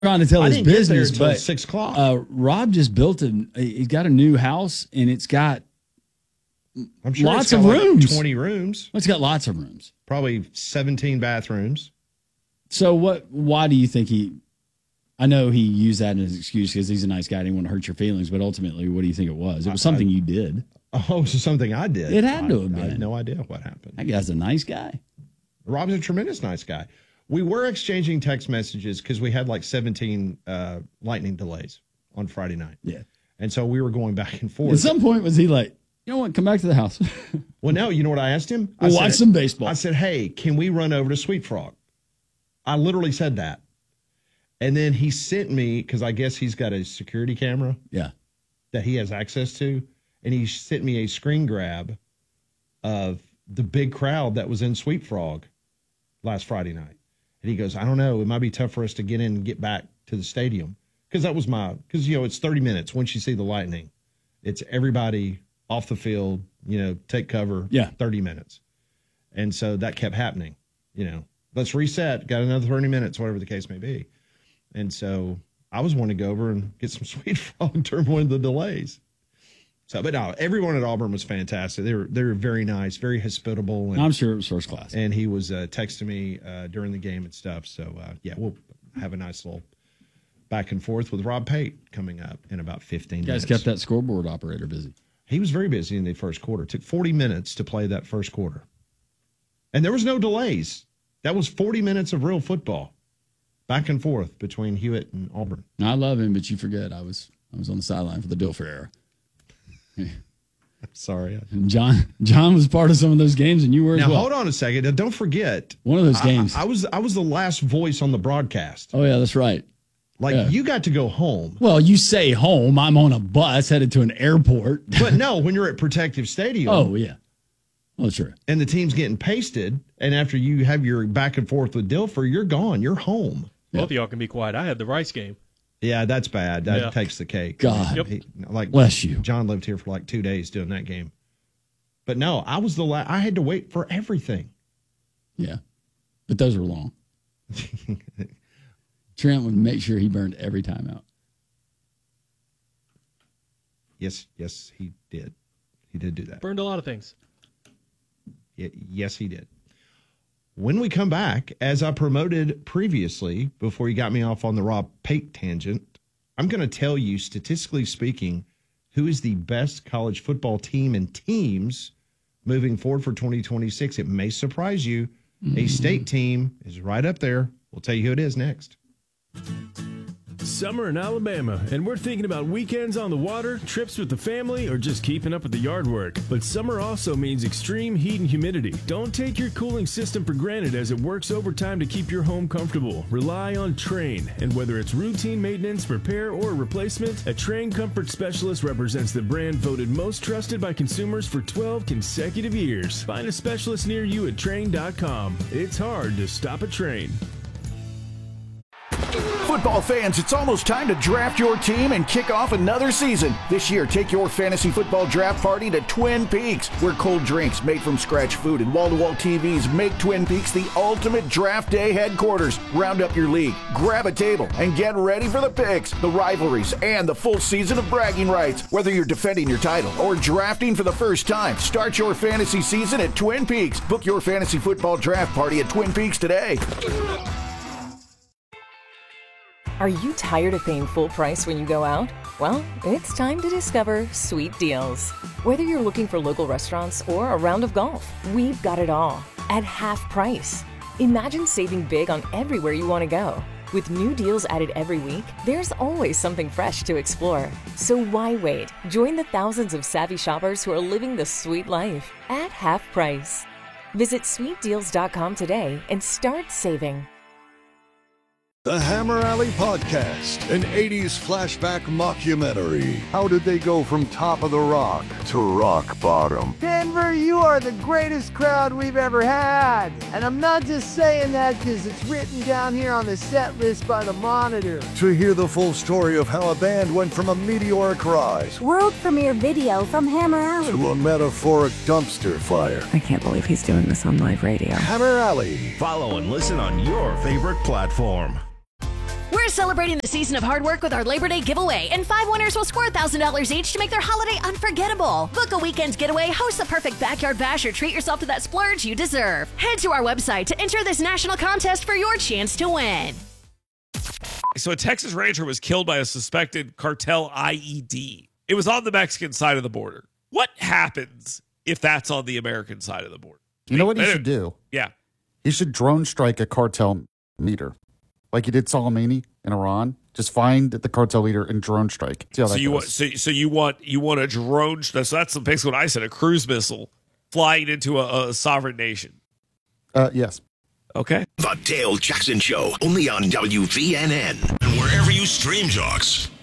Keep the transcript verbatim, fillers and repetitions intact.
trying to tell I his didn't get there business, until but six o'clock. Uh, Rob just built a. He's got a new house, and it's got I'm sure lots it's got of like rooms. twenty rooms. It's got lots of rooms. Probably seventeen bathrooms. So what? Why do you think he? I know he used that as an excuse because he's a nice guy and he didn't want to hurt your feelings. But ultimately, what do you think it was? It was something I, you did. Oh, so something I did. It had to I, have been. I have no idea what happened. That guy's a nice guy. Rob's a tremendous nice guy. We were exchanging text messages because we had like seventeen uh, lightning delays on Friday night. Yeah. And so we were going back and forth. At some point, was he like, you know what, come back to the house? Well, no, you know what I asked him? We'll I watch said, some baseball. I said, hey, can we run over to Sweet Frog? I literally said that. And then he sent me, because I guess he's got a security camera yeah. that he has access to, and he sent me a screen grab of the big crowd that was in Sweet Frog last Friday night. And he goes, I don't know, it might be tough for us to get in and get back to the stadium. Because that was my, because, you know, it's thirty minutes once you see the lightning. It's everybody off the field, you know, take cover, yeah. thirty minutes. And so that kept happening, you know, let's reset, got another thirty minutes, whatever the case may be. And so I was wanting to go over and get some Sweet Frog during one of the delays. So, but no, everyone at Auburn was fantastic. They were they were very nice, very hospitable. And, I'm sure it was first class. And he was uh, texting me uh, during the game and stuff. So, uh, yeah, we'll have a nice little back and forth with Rob Pate coming up in about fifteen you guys minutes. kept that scoreboard operator busy. He was very busy in the first quarter. It took forty minutes to play that first quarter. And there was no delays. That was forty minutes of real football. Back and forth between Hewitt and Auburn. I love him, but you forget I was I was on the sideline for the Dilfer era. Sorry. And John John was part of some of those games, and you were as now, well. hold on a second. Now, don't forget. One of those games. I, I was I was the last voice on the broadcast. Oh, yeah, that's right. Like, yeah. you got to go home. Well, you say home. I'm on a bus headed to an airport. But no, when you're at Protective Stadium. Oh, yeah. Oh, sure. And the team's getting pasted, and after you have your back and forth with Dilfer, you're gone. You're home. Both of y'all can be quiet. I had the Rice game. Yeah, that's bad. That Yeah. takes the cake. God. Yep. He, like, bless you. John lived here for like two days doing that game. But no, I was the la- I had to wait for everything. Yeah. But those were long. Trent would make sure he burned every time out. Yes, yes, he did. He did do that. Burned a lot of things. Y- yes, he did. When we come back, as I promoted previously, before you got me off on the Rob Pate tangent, I'm going to tell you, statistically speaking, who is the best college football team and teams moving forward for twenty twenty-six. It may surprise you. Mm-hmm. A state team is right up there. We'll tell you who it is next. Summer in Alabama, and we're thinking about weekends on the water, trips with the family, or just keeping up with the yard work. But summer also means extreme heat and humidity. Don't take your cooling system for granted as it works overtime to keep your home comfortable. Rely on Trane, and whether it's routine maintenance, repair, or replacement, a Trane Comfort Specialist represents the brand voted most trusted by consumers for twelve consecutive years. Find a specialist near you at Trane dot com. It's hard to stop a Trane. Football fans, it's almost time to draft your team and kick off another season. This year, take your fantasy football draft party to Twin Peaks, where cold drinks, made from scratch food, and wall-to-wall T Vs make Twin Peaks the ultimate draft day headquarters. Round up your league, grab a table, and get ready for the picks, the rivalries, and the full season of bragging rights. Whether you're defending your title or drafting for the first time, start your fantasy season at Twin Peaks. Book your fantasy football draft party at Twin Peaks today. Are you tired of paying full price when you go out? Well, it's time to discover Sweet Deals. Whether you're looking for local restaurants or a round of golf, we've got it all at half price. Imagine saving big on everywhere you want to go. With new deals added every week, there's always something fresh to explore. So why wait? Join the thousands of savvy shoppers who are living the sweet life at half price. Visit sweet deals dot com today and start saving. The Hammer Alley Podcast, an eighties flashback mockumentary. How did they go from top of the rock to rock bottom? Denver, you are the greatest crowd we've ever had. And I'm not just saying that because it's written down here on the set list by the Monitor. To hear the full story of how a band went from a meteoric rise, world premiere video from Hammer Alley, to a metaphoric dumpster fire. I can't believe he's doing this on live radio. Hammer Alley. Follow and listen on your favorite platform. We're celebrating the season of hard work with our Labor Day giveaway, and five winners will score one thousand dollars each to make their holiday unforgettable. Book a weekend getaway, host the perfect backyard bash, or treat yourself to that splurge you deserve. Head to our website to enter this national contest for your chance to win. So a Texas rancher was killed by a suspected cartel I E D. It was on the Mexican side of the border. What happens if that's on the American side of the border? You know what he should do? Yeah. He should drone strike a cartel leader. Like he did Soleimani in Iran. Just find the cartel leader and drone strike. See how so that you goes. want so, so you want you want a drone so that's basically what I said, a cruise missile flying into a, a sovereign nation. Uh, yes. Okay. The Dale Jackson Show, only on W V N N. And wherever you stream, Jocks.